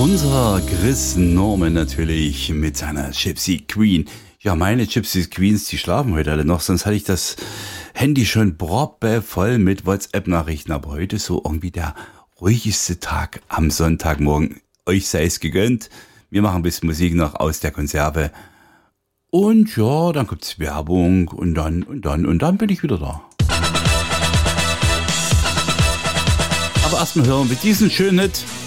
Unser Chris Norman natürlich mit seiner Gypsy Queen. Ja, meine Gypsy Queens, die schlafen heute alle noch, sonst hatte ich das Handy schon proppevoll mit WhatsApp-Nachrichten. Aber heute so irgendwie der ruhigste Tag am Sonntagmorgen. Euch sei es gegönnt. Wir machen ein bisschen Musik noch aus der Konserve. Und ja, dann gibt's Werbung und dann bin ich wieder da. Aber erstmal hören wir diesen schönen Hit.